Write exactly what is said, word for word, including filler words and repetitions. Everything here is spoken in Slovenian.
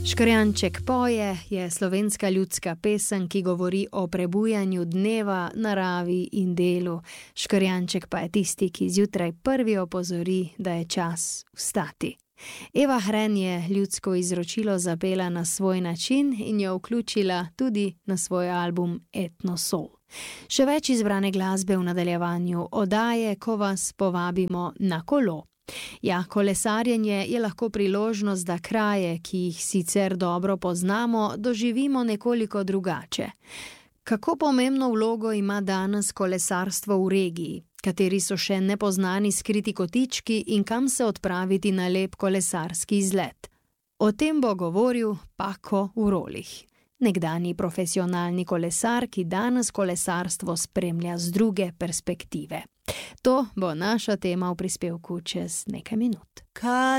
Škrjanček poje je slovenska ljudska pesem, ki govori o prebujanju dneva, naravi in delu. Škrjanček pa je tisti, ki zjutraj prvi opozori, da je čas vstati. Eva Hren je ljudsko izročilo zapela na svoj način in jo vključila tudi na svoj album Etnosol. Še več izbrane glasbe v nadaljevanju oddaje, ko vas povabimo na kolo. Ja, kolesarjenje je lahko priložnost, da kraje, ki jih sicer dobro poznamo, doživimo nekoliko drugače. Kako pomembno vlogo ima danes kolesarstvo v regiji? Kateri so še nepoznani skriti kotički in kam se odpraviti na lep kolesarski izlet? O tem bo govoril Pako Urolih, nekdanji profesionalni kolesar, ki danes kolesarstvo spremlja z druge perspektive. To bo naša tema v prispevku čez nekaj minut.